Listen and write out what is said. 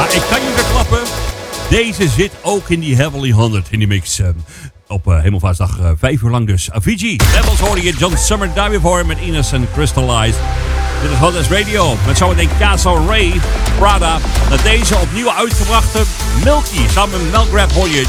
Ik kan je verklappen, deze zit ook in die Heavily 100 in die mix. Op Hemelvaartsdag 5 uur lang dus. Avicii, Devils hoorde je, John Summer daar weer voor met Innocent Crystallized. Dit is Hot As Radio, met zometeen Castle Ray, Prada. Met deze opnieuw uitgebrachte Milky, samen met Melgrab hoor je